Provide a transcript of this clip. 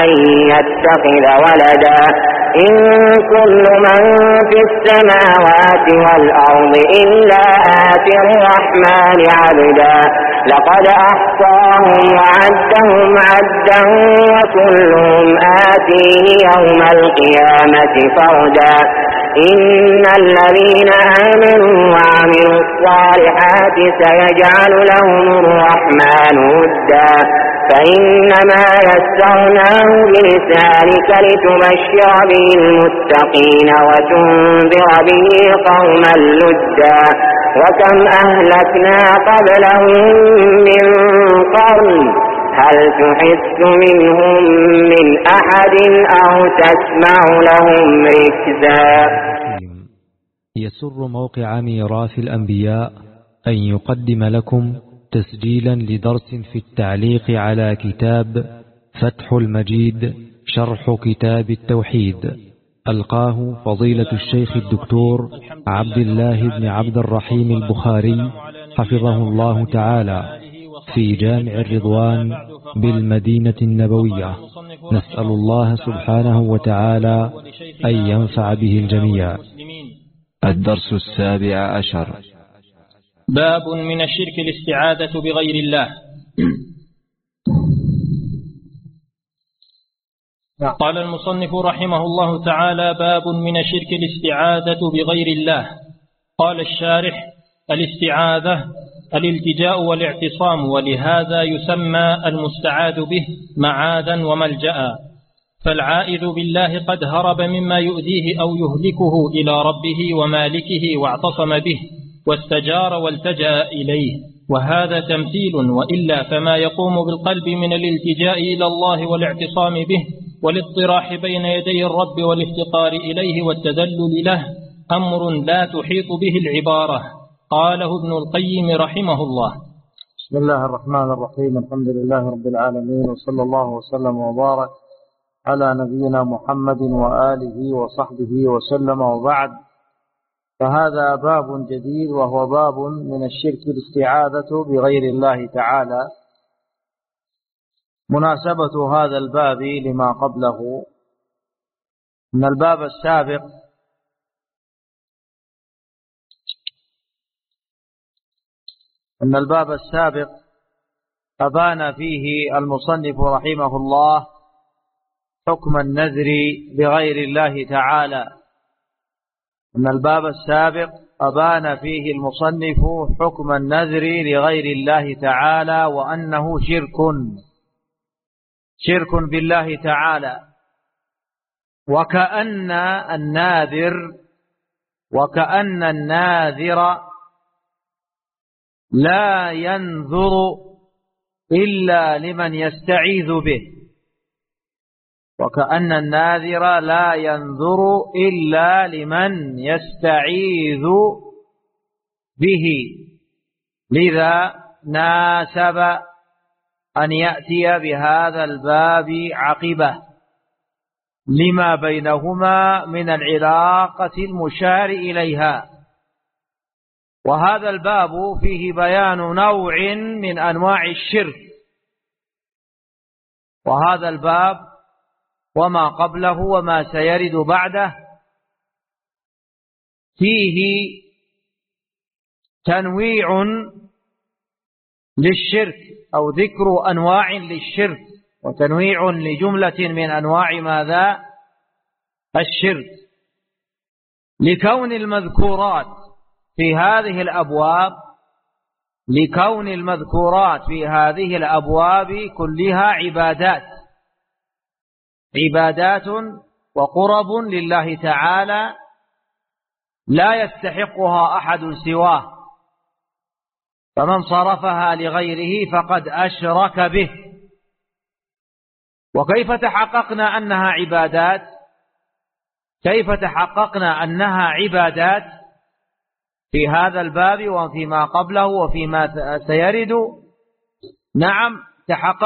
أن يتخذ ولدا إن كل من في السماوات والأرض إلا آتي الرحمن عبدا لقد أحصاهم وعدهم عدا وكلهم آتيه يوم القيامة فردا إن الذين آمنوا وعملوا الصالحات سيجعل لهم الرحمن ودا فإنما يسرناه بلسانك لتبشر به المتقين وتنذر به قوما لدا وكم أهلكنا قبلهم من قرن هل تحس منهم من أحد أو تسمع لهم ركزا. يسر موقع ميراث الأنبياء أن يقدم لكم تسجيلا لدرس في التعليق على كتاب فتح المجيد شرح كتاب التوحيد ألقاه فضيلة الشيخ الدكتور عبد الله بن عبد الرحيم البخاري حفظه الله تعالى في جامع الرضوان بالمدينة النبوية. نسأل الله سبحانه وتعالى أن ينفع به الجميع. الدرس 17. باب من الشرك الاستعاذة بغير الله. قال المصنف رحمه الله تعالى: باب من الشرك الاستعاذة بغير الله. قال الشارح: الاستعاذة الالتجاء والاعتصام، ولهذا يسمى المستعاذ به معاذا وملجأ. فالعائذ بالله قد هرب مما يؤذيه أو يهلكه إلى ربه ومالكه واعتصم به واستجار والتجأ إليه، وهذا تمثيل، وإلا فما يقوم بالقلب من الالتجاء إلى الله والاعتصام به والاضطراح بين يدي الرب والافتقار إليه والتذلل له أمر لا تحيط به العبارة. قاله ابن القيم رحمه الله. بسم الله الرحمن الرحيم. الحمد لله رب العالمين، وصلى الله وسلم وبارك على نبينا محمد وآله وصحبه وسلم، وبعد، فهذا باب جديد، وهو باب من الشرك الاستعاذة بغير الله تعالى. مناسبة هذا الباب لما قبله من الباب السابق أن الباب السابق أبان فيه المصنف رحمه الله حكم النذر بغير الله تعالى. أن الباب السابق أبان فيه المصنف حكم النذر لغير الله تعالى، وأنه شرك بالله تعالى، وكأن الناذر لا ينذر إلا لمن يستعيذ به، وكأن الناذر لا ينذر إلا لمن يستعيذ به. لذا ناسب أن يأتي بهذا الباب عقبة لما بينهما من العلاقة المشار إليها. وهذا الباب فيه بيان نوع من أنواع الشرك، وهذا الباب وما قبله وما سيرد بعده فيه تنويع للشرك، أو ذكر أنواع للشرك، وتنويع لجملة من أنواع ماذا؟ الشرك، لكون المذكورات في هذه الأبواب كلها عبادات وقرب لله تعالى لا يستحقها أحد سواه، فمن صرفها لغيره فقد أشرك به. وكيف تحققنا أنها عبادات في هذا الباب وفيما قبله وفيما سيرد؟ نعم، تحقق